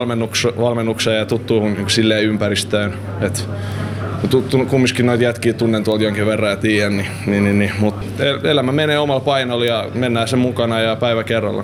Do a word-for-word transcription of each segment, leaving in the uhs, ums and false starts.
valmennukseen ja tuttuun niin silleen ympäristöön. Et, tuttu, kumminkin noita jätkiä tunnen tuolta jonkin verran ja tiedän, niin, niin, niin, niin. Mutta elämä menee omalla painolla ja mennään sen mukana ja päivä kerralla.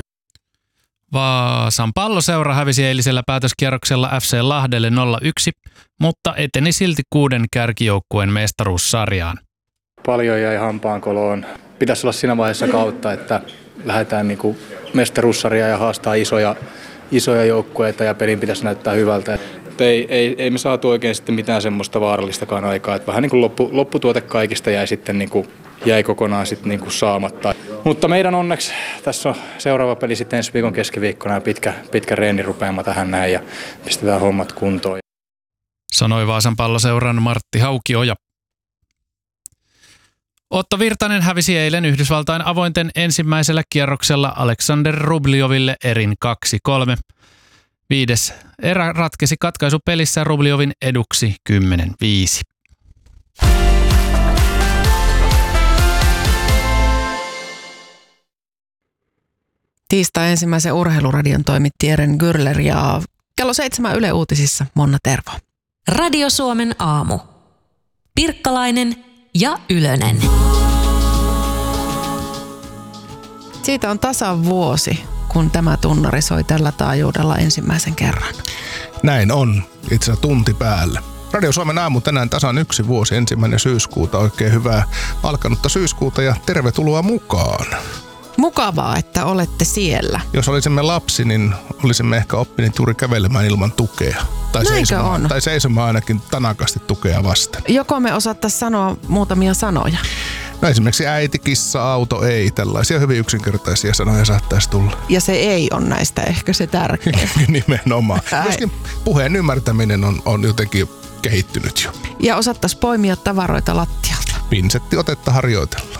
Vaasan Palloseura hävisi eilisellä päätöskierroksella F C Lahdelle nolla yksi, mutta eteni silti kuuden kärkijoukkueen mestaruussarjaan. Paljon jäi hampaankoloon. Pitäisi olla siinä vaiheessa kautta, että lähdetään niin kuin mestaruussarjaan ja haastaa isoja, isoja joukkueita ja pelin pitäisi näyttää hyvältä. Ei, ei, ei me saatu oikein sitten mitään semmoista vaarallistakaan aikaa. Että vähän niin kuin loppu, lopputuote kaikista jäi sitten niin kuin, jäi kokonaan sitten niin kuin saamatta. Mutta meidän onneksi tässä on seuraava peli sitten ensi viikon keskiviikkona ja pitkä, pitkä reenirupeama tähän näin ja pistetään hommat kuntoon. Sanoi Vaasan Palloseuran Martti Haukioja. Otto Virtanen hävisi eilen Yhdysvaltain avointen ensimmäisellä kierroksella Aleksander Rubljoville erin kaksi kolme. Viides erä ratkesi katkaisupelissä Rubljovin eduksi kymmenen viisi. Tiistai ensimmäisen urheiluradion toimitti Eren Gürler ja kello seitsemän Yle Uutisissa Monna Tervo. Radio Suomen aamu. Pirkkalainen ja Ylönen. Siitä on tasan vuosi, kun tämä tunnari soi tällä taajuudella ensimmäisen kerran. Näin on, itse asiassa tunti päälle. Radio Suomen aamu tänään tasan yksi vuosi, ensimmäinen syyskuuta. Oikein hyvää alkanutta syyskuuta ja tervetuloa mukaan. Mukavaa, että olette siellä. Jos olisimme lapsi, niin olisimme ehkä oppineet juuri kävelemään ilman tukea. Tai seisomaan, on? Tai seisomaan ainakin tanakasti tukea vasten. Joko me osattaisiin sanoa muutamia sanoja? No esimerkiksi äiti, kissa, auto, ei. Tällaisia hyvin yksinkertaisia sanoja saattaisi tulla. Ja se ei on näistä ehkä se tärkeä. Nimenomaan. Myöskin puheen ymmärtäminen on, on jotenkin kehittynyt jo. Ja osattaisiin poimia tavaroita lattialta. Pinsetti otetta harjoitella.